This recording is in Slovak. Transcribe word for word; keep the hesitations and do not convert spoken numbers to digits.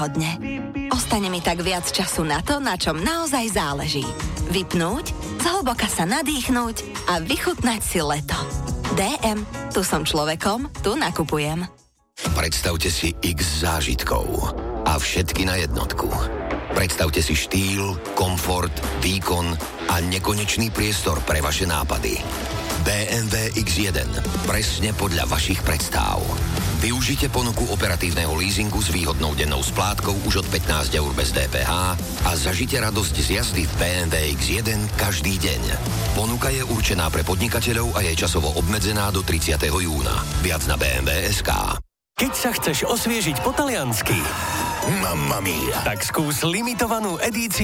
výhodne. Ostane mi tak viac času na to, na čom naozaj záleží. Vypnúť, zhlboka sa nadýchnúť a vychutnať si leto. dé em, tu som človekom, tu nakupujem. Predstavte si x zážitkov a všetky na jednotku. Predstavte si štýl, komfort, výkon a nekonečný priestor pre vaše nápady. bé em vé iks jeden. Presne podľa vašich predstáv. Využite ponuku operatívneho leasingu s výhodnou dennou splátkou už od pätnásť eur bez dé pé há a zažite radosť z jazdy v bé em vé iks jeden každý deň. Ponuka je určená pre podnikateľov a je časovo obmedzená do tridsiateho júna. Viac na bé em vé bodka es ká. Keď sa chceš osviežiť po taliansky, Mamma mia. tak skús limitovanú edíciu